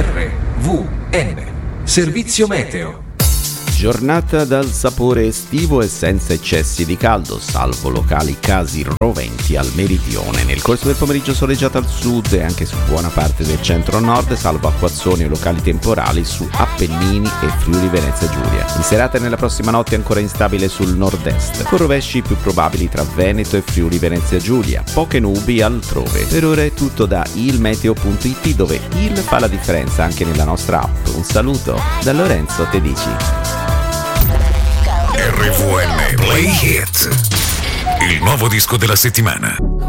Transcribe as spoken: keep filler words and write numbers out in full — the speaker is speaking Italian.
R V N, servizio meteo. Giornata dal sapore estivo e senza eccessi di caldo, salvo locali casi roventi al meridione. Nel corso del pomeriggio soleggiato al sud e anche su buona parte del centro-nord, salvo acquazzoni e locali temporali su Appennini e Friuli Venezia Giulia. In serata e nella prossima notte ancora instabile sul nord-est, con rovesci più probabili tra Veneto e Friuli Venezia Giulia, poche nubi altrove. Per ora è tutto da ilmeteo punto it, dove il fa la differenza anche nella nostra app. Un saluto da Lorenzo Tedici. R V N Play Hit, il nuovo disco della settimana.